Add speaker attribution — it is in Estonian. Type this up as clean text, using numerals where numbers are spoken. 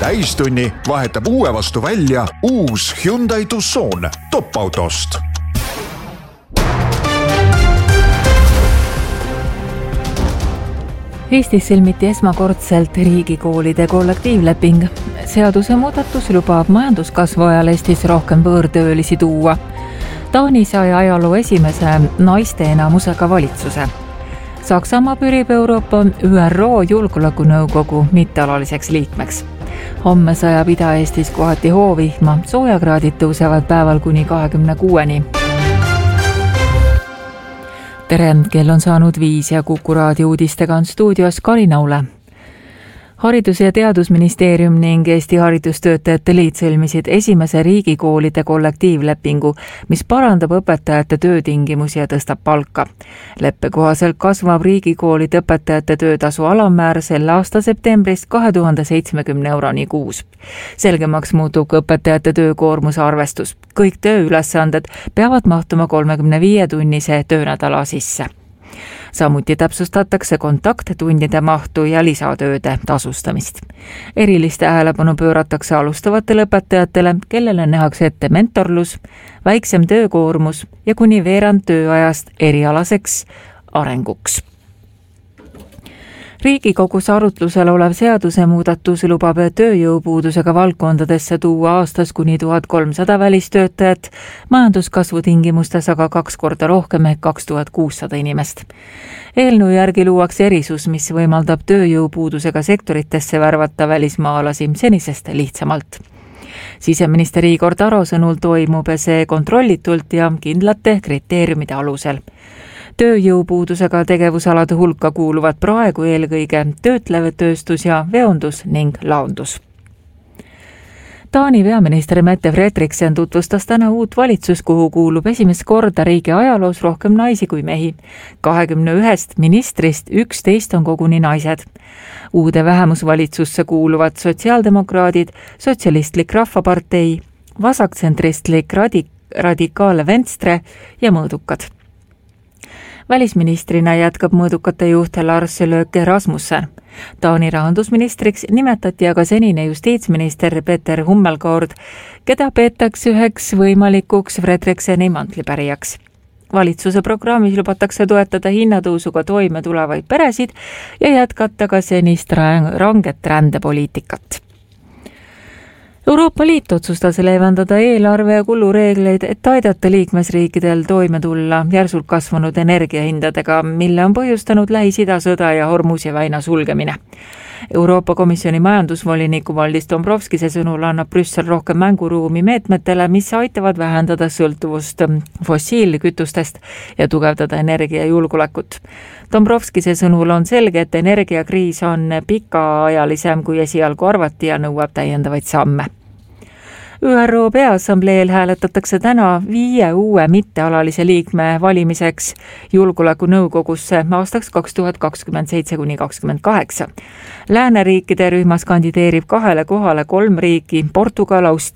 Speaker 1: täistunni vahetab uue vastu välja uus Hyundai Tucson top-autost.
Speaker 2: Eestis sõlmiti esmakordselt riigikoolide kollektiivleping. Seaduse muudatus lubab majanduskasvu ajal Eestis rohkem võõrtöölisi tuua. Taani sai ajaloo esimese naiste enamusega valitsuse. Saksamaa pürib Euroopa ÜRO Julgeolekunõukogu mittealaliseks liikmeks. Homme sajab Ida-Eestis kohati hoovihma, soojakraadid tõusevad päeval kuni 26-ni. Tere, kell on saanud 5 ja Kuku raadio uudistega on stuudios Karina Ule. Haridus- ja Teadusministeerium ning Eesti Haridustöötajate Liit sõlmisid esimese riigikoolide kollektiivlepingu, mis parandab õpetajate töötingimusi ja tõstab palka. Leppe kohaselt kasvab riigikoolide õpetajate töötasu alammäär selle aasta septembrist 2070 euroni kuus. Selgemaks muutub ka õpetajate töökoormuse arvestus. Kõik tööülesanded peavad mahtuma 35-tunnise töönädala sisse. Samuti täpsustatakse kontakttundide mahtu ja lisatööde tasustamist. Erilist tähelepanu pööratakse alustavatele õpetajatele, kellele nähakse ette mentorlus, väiksem töökoormus ja kuni veerand tööajast erialaseks arenguks. Riigikogus arutlusel olev seadusemuudatus lubab tööjõupuudusega valdkondadesse tuua aastas kuni 1300 välistöötajat, majanduskasvu tingimustes aga 2 korda rohkem ehk 2600 inimest. Eelnõu järgi luuakse erisus, mis võimaldab tööjõupuudusega sektoritesse värvata välismaalasi senisest lihtsamalt. Siseminister Igor Taro sõnul toimub see kontrollitult ja kindlate kriteeriumide alusel. Tööjõupuudusega tegevusalade hulka kuuluvad praegu eelkõige töötlev tööstus ja veondus ning laondus. Taani peaminister Mette Frederiksen tutvustas täna uut valitsus, kuhu kuulub esimest korda riigi ajaloos rohkem naisi kui mehi. 21 ministrist 11 on koguni naised. Uude vähemusvalitsusse kuuluvad sotsiaaldemokraadid, sotsialistlik rahvapartei, vasaktsentristlik radikaale Venstre ja mõõdukad. Välisministrina jätkab mõõdukate juht Lars Løkke Rasmussen. Taani rahandusministriks nimetati aga senine justiitsminister Peter Hummelgaard, keda peetakse üheks võimalikuks Fredrikseni mantlipärijaks. Valitsuse programmis lubatakse toetada hinnatõusuga toime tulevaid peresid ja jätkata ka senist ranget rändepoliitikat. Euroopa Liit otsustas leevendada eelarve ja kulureegleid, et aidata liikmesriikidel toime tulla järsult kasvanud energiahindadega, mille on põhjustanud Lähis-Ida sõda ja Hormuzi väina sulgemine. Euroopa Komisjoni majandusvoliniku Valdis Dombrovskise sõnul annab Brüssel rohkem mänguruumi meetmetele, mis aitavad vähendada sõltuvust fossiilkütustest ja tugevdada energiajulgeolekut. Dombrovskise sõnul on selge, et energiakriis on pikaajalisem kui esialgu arvati ja nõuab täiendavaid samme. ÜRO Peaassambleel hääletatakse täna 5 uue mittealalise liikme valimiseks Julgeolekunõukogusse aastaks 2027–2028. Lääneriikide rühmas kandideerib 2 kohale 3 riiki, Portugal,